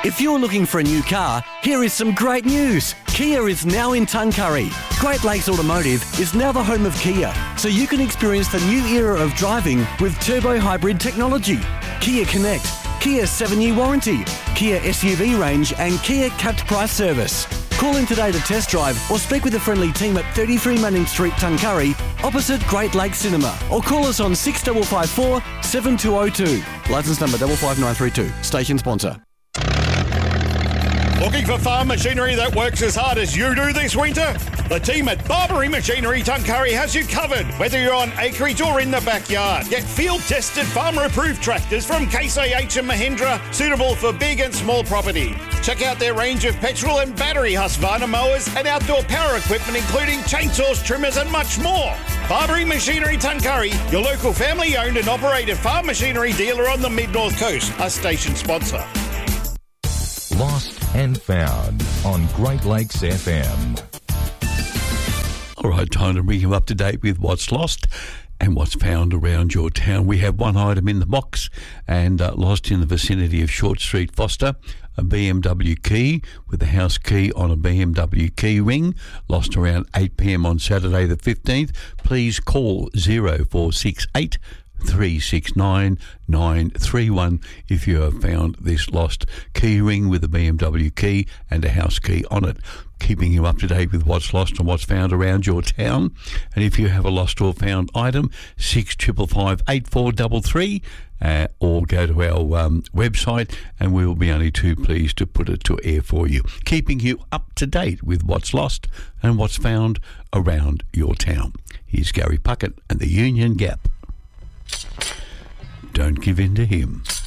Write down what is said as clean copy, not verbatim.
If you're looking for a new car, here is some great news. Kia is now in Tuncurry. Great Lakes Automotive is now the home of Kia, so you can experience the new era of driving with turbo hybrid technology. Kia Connect, Kia 7-year warranty, Kia SUV range and Kia capped price service. Call in today to test drive or speak with a friendly team at 33 Manning Street, Tuncurry, opposite Great Lakes Cinema, or call us on 6554 7202. Licence number 55932. Station sponsor. Looking for farm machinery that works as hard as you do this winter? The team at Barbary Machinery Tuncurry has you covered, whether you're on acreage or in the backyard. Get field-tested, farmer-approved tractors from Case IH and Mahindra, suitable for big and small property. Check out their range of petrol and battery Husqvarna mowers and outdoor power equipment, including chainsaws, trimmers and much more. Barbary Machinery Tuncurry, your local family-owned and operated farm machinery dealer on the Mid-North Coast, a station sponsor. Lost and Found on Great Lakes FM. All right, time to bring you up to date with what's lost and what's found around your town. We have one item in the box and lost in the vicinity of Short Street, Foster, a BMW key with a house key on a BMW key ring, lost around 8 p.m. on Saturday the 15th. Please call 0468 369 931 if you have found this lost key ring with a BMW key and a house key on it. Keeping you up to date with what's lost and what's found around your town. And if you have a lost or found item, 6555 8433, or go to our website and we will be only too pleased to put it to air for you. Keeping you up to date with what's lost and what's found around your town. Here's Gary Puckett and the Union Gap. Don't give in to him.